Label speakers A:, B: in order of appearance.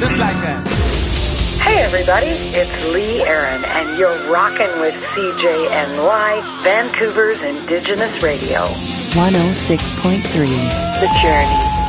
A: Just like that.
B: Hey everybody, it's Lee Aaron, and you're rocking with CJNY, Vancouver's Indigenous Radio.
C: 106.3.
B: The Journey.